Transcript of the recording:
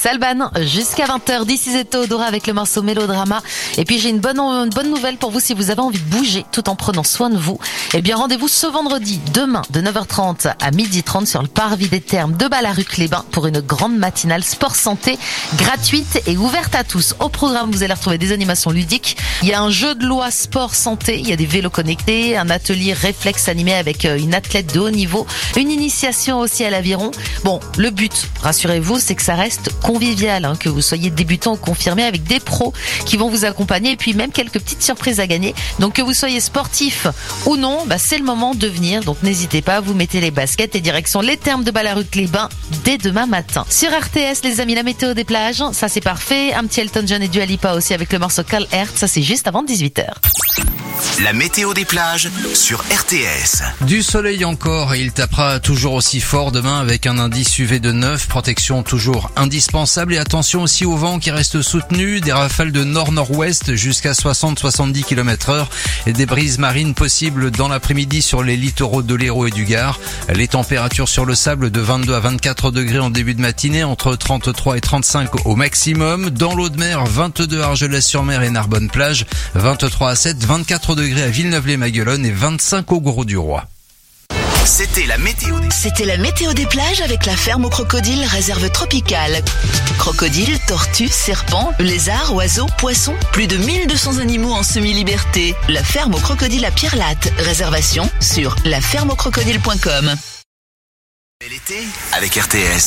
Alban jusqu'à 20h. D'ici Théodora avec le morceau Mélodrama. Et puis j'ai une bonne nouvelle pour vous si vous avez envie de bouger tout en prenant soin de vous. Eh bien rendez-vous ce vendredi, demain de 9h30 à 12h30 sur le parvis des Thermes de Bar-la-Rue-Clébin pour une grande matinale sport santé gratuite et ouverte à tous. Au programme, vous allez retrouver des animations ludiques. Il y a un jeu de loi sport santé, il y a des vélos connectés, un atelier réflexe animé avec une athlète de haut niveau, une initiation aussi à l'aviron. Bon, le but, rassurez-vous, c'est que ça reste convivial, que vous soyez débutant ou confirmé, avec des pros qui vont vous accompagner et puis même quelques petites surprises à gagner. Donc que vous soyez sportif ou non, c'est le moment de venir. Donc n'hésitez pas, vous mettez les baskets et direction les Thermes de Bar-la-Rue-Clébin dès demain matin. Sur RTS, les amis, la météo des plages, ça c'est parfait. Un petit Elton John et Dua Lipa aussi avec le morceau Carl Hertz, ça c'est juste avant 18h. La météo des plages sur RTS. Du soleil encore et il tapera toujours aussi fort demain avec un indice UV de 9, protection toujours indispensable et attention aussi au vent qui reste soutenu, des rafales de nord-nord-ouest jusqu'à 60-70 km/h et des brises marines possibles dans l'après-midi sur les littoraux de l'Hérault et du Gard. Les températures sur le sable de 22 à 24 degrés en début de matinée, entre 33 et 35 au maximum. Dans l'eau de mer, 22 à Argelès-sur-Mer et Narbonne-Plage, 23 à 7, 24 degrés à Villeneuve-les-Maguelones et 25 au Grau-du-Roi. C'était la météo des plages avec la ferme aux crocodiles réserve tropicale. Crocodiles, tortues, serpents, lézards, oiseaux, poissons, plus de 1200 animaux en semi-liberté. La ferme aux crocodiles à Pierre-Latte. Réservation sur lafermeauxcrocodiles.com. L'été avec RTS.